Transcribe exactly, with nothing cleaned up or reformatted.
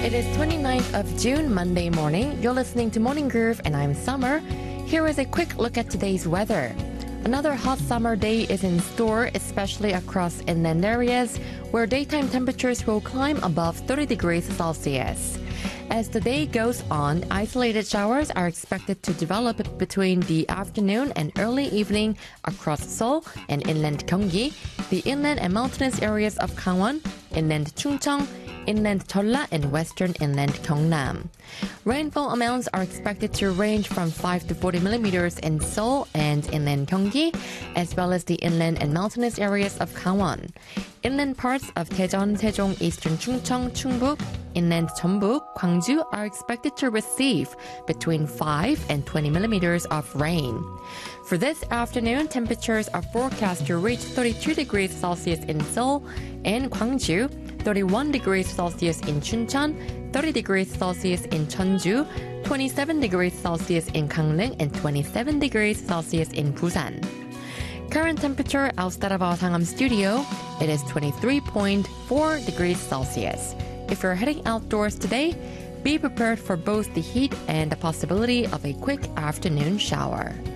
It is twenty-ninth of June, Monday morning. You're listening to Morning Groove and I'm Summer. Here is a quick look at today's weather. Another hot summer day is in store, especially across inland areas where daytime temperatures will climb above thirty degrees Celsius. As the day goes on, isolated showers are expected to develop between the afternoon and early evening across Seoul and inland Gyeonggi, the inland and mountainous areas of Gangwon, inland Chungcheong, inland Jeolla, and western inland Gyeongnam. Rainfall amounts are expected to range from five to forty millimeters in Seoul and inland Gyeonggi, as well as the inland and mountainous areas of Gangwon. Inland parts of Daejeon, Sejong, eastern Chungcheong, Chungbuk, inland Jeonbuk, Gwangju are expected to receive between five and twenty millimeters of rain. For this afternoon, temperatures are forecast to reach thirty-two degrees Celsius in Seoul and Gwangju, thirty-one degrees Celsius in Chuncheon, thirty degrees Celsius in Cheonju, twenty-seven degrees Celsius in Gangneung, and twenty-seven degrees Celsius in Busan. Current temperature outside of our Sangam studio, it is twenty-three point four degrees Celsius. If you're heading outdoors today, be prepared for both the heat and the possibility of a quick afternoon shower.